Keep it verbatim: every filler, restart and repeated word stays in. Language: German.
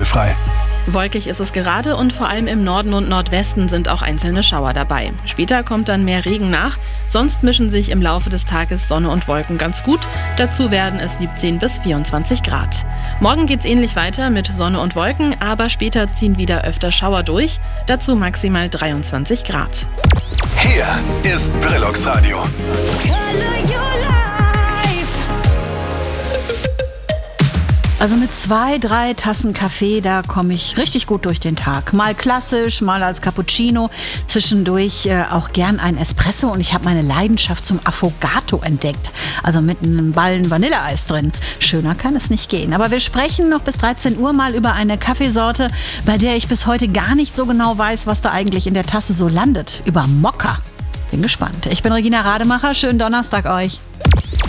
wolkenfrei. Wolkig ist es gerade und vor allem im Norden und Nordwesten sind auch einzelne Schauer dabei. Später kommt dann mehr Regen nach, sonst mischen sich im Laufe des Tages Sonne und Wolken ganz gut. Dazu werden es siebzehn bis vierundzwanzig Grad. Morgen geht's ähnlich weiter mit Sonne und Wolken, aber später ziehen wieder öfter Schauer durch. Dazu maximal dreiundzwanzig Grad. Hier ist Brillux Radio. Also mit zwei, drei Tassen Kaffee, da komme ich richtig gut durch den Tag. Mal klassisch, mal als Cappuccino, zwischendurch äh, auch gern ein Espresso und ich habe meine Leidenschaft zum Affogato entdeckt. Also mit einem Ballen Vanilleeis drin. Schöner kann es nicht gehen. Aber wir sprechen noch bis dreizehn Uhr mal über eine Kaffeesorte, bei der ich bis heute gar nicht so genau weiß, was da eigentlich in der Tasse so landet. Über Mokka. Bin gespannt. Ich bin Regina Rademacher. Schönen Donnerstag euch.